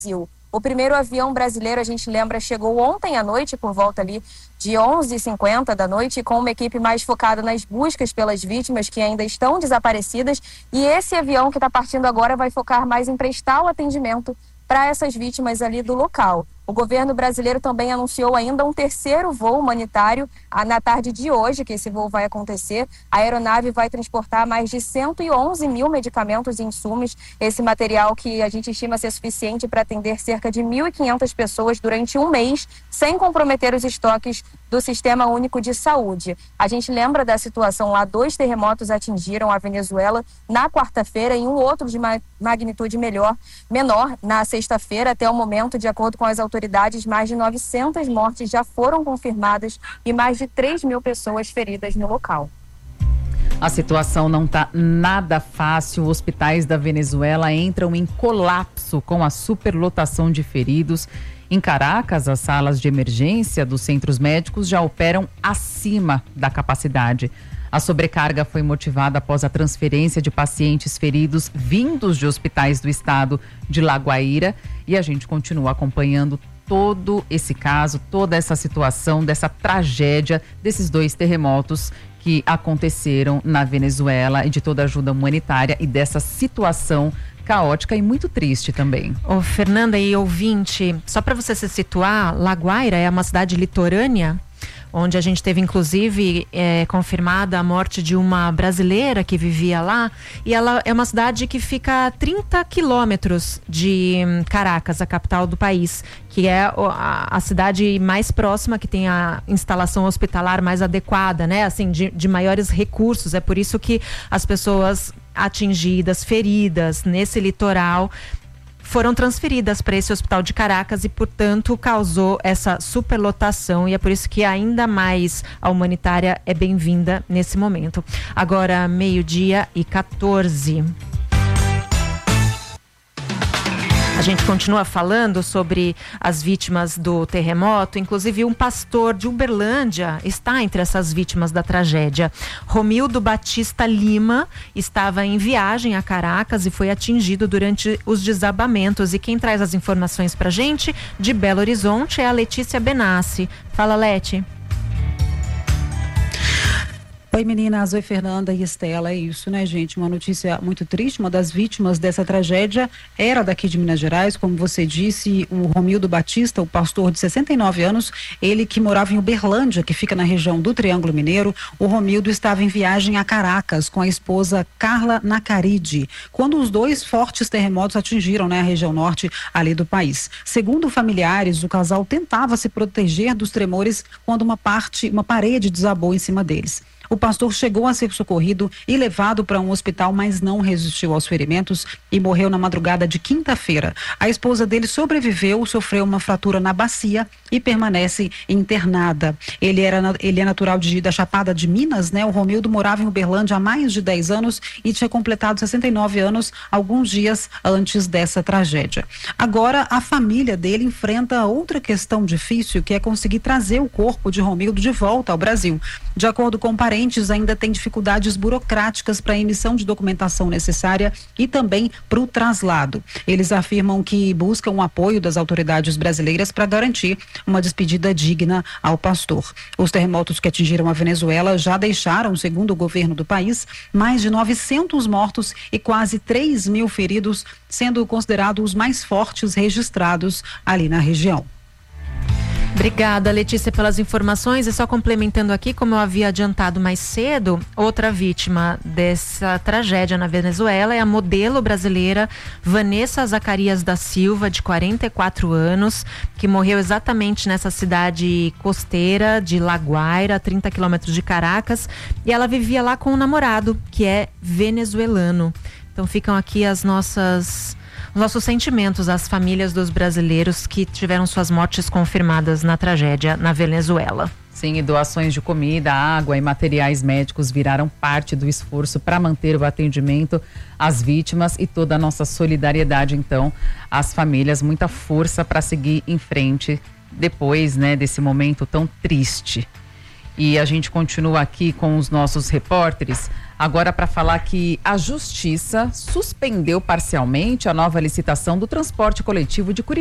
O primeiro avião brasileiro, a gente lembra, chegou ontem à noite, por volta ali de 11h50 da noite, com uma equipe mais focada nas buscas pelas vítimas que ainda estão desaparecidas. E esse avião que está partindo agora vai focar mais em prestar o atendimento para essas vítimas ali do local. O governo brasileiro também anunciou ainda um terceiro voo humanitário na tarde de hoje, que esse voo vai acontecer. A aeronave vai transportar mais de 111 mil medicamentos e insumos, esse material que a gente estima ser suficiente para atender cerca de 1.500 pessoas durante um mês, sem comprometer os estoques do Sistema Único de Saúde. A gente lembra da situação lá, 2 terremotos atingiram a Venezuela na quarta-feira e um outro de magnitude menor na sexta-feira. Até o momento, de acordo com as autoridades, mais de 900 mortes já foram confirmadas e mais de 3 mil pessoas feridas no local. A situação não está nada fácil. Hospitais da Venezuela entram em colapso com a superlotação de feridos. Em Caracas, as salas de emergência dos centros médicos já operam acima da capacidade. A sobrecarga foi motivada após a transferência de pacientes feridos vindos de hospitais do estado de La Guaira. E a gente continua acompanhando todo esse caso, toda essa situação, dessa tragédia desses 2 terremotos que aconteceram na Venezuela e de toda a ajuda humanitária e dessa situação caótica e muito triste também. Ô, Fernanda e ouvinte, só para você se situar, La Guaira é uma cidade litorânea, onde a gente teve inclusive confirmada a morte de uma brasileira que vivia lá, e ela é uma cidade que fica a 30 quilômetros de Caracas, a capital do país, que é a cidade mais próxima, que tem a instalação hospitalar mais adequada, né, assim, de maiores recursos. É por isso que as pessoas atingidas, feridas nesse litoral foram transferidas para esse hospital de Caracas e, portanto, causou essa superlotação, e é por isso que ainda mais a humanitária é bem-vinda nesse momento. Agora, 12:14. A gente continua falando sobre as vítimas do terremoto. Inclusive, um pastor de Uberlândia está entre essas vítimas da tragédia. Romildo Batista Lima estava em viagem a Caracas e foi atingido durante os desabamentos. E quem traz as informações pra gente de Belo Horizonte é a Letícia Benassi. Fala, Leti. Oi, meninas. Oi, Fernanda e Estela. É isso, né, gente? Uma notícia muito triste. Uma das vítimas dessa tragédia era daqui de Minas Gerais, como você disse, o Romildo Batista, o pastor de 69 anos, ele que morava em Uberlândia, que fica na região do Triângulo Mineiro. O Romildo estava em viagem a Caracas com a esposa Carla Nacaride, quando os 2 fortes terremotos atingiram, né, a região norte ali do país. Segundo familiares, o casal tentava se proteger dos tremores quando uma parede desabou em cima deles. O pastor chegou a ser socorrido e levado para um hospital, mas não resistiu aos ferimentos e morreu na madrugada de quinta-feira. A esposa dele sobreviveu, sofreu uma fratura na bacia e permanece internada. Ele é natural da Chapada de Minas, né? O Romildo morava em Uberlândia há mais de 10 anos e tinha completado 69 anos alguns dias antes dessa tragédia. Agora, a família dele enfrenta outra questão difícil, que é conseguir trazer o corpo de Romildo de volta ao Brasil. De acordo com parentes, ainda tem dificuldades burocráticas para a emissão de documentação necessária e também para o traslado. Eles afirmam que buscam o apoio das autoridades brasileiras para garantir uma despedida digna ao pastor. Os terremotos que atingiram a Venezuela já deixaram, segundo o governo do país, mais de 900 mortos e quase 3 mil feridos, sendo considerados os mais fortes registrados ali na região. Obrigada, Letícia, pelas informações. E só complementando aqui, como eu havia adiantado mais cedo, outra vítima dessa tragédia na Venezuela é a modelo brasileira Vanessa Zacarias da Silva, de 44 anos, que morreu exatamente nessa cidade costeira de La Guaira, a 30 quilômetros de Caracas, e ela vivia lá com um namorado, que é venezuelano. Então ficam aqui os nossos sentimentos às famílias dos brasileiros que tiveram suas mortes confirmadas na tragédia na Venezuela. Sim, e doações de comida, água e materiais médicos viraram parte do esforço para manter o atendimento às vítimas e toda a nossa solidariedade, então, às famílias. Muita força para seguir em frente depois, né, desse momento tão triste. E a gente continua aqui com os nossos repórteres, agora para falar que a Justiça suspendeu parcialmente a nova licitação do transporte coletivo de Curitiba.